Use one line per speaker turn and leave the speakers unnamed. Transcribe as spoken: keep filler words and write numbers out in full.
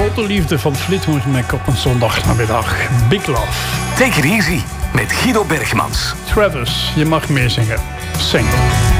grote liefde van Fleetwood Mac op een zondagnamiddag. Big Love.
Take it easy met Guido Bergmans.
Travis, je mag meezingen. Single.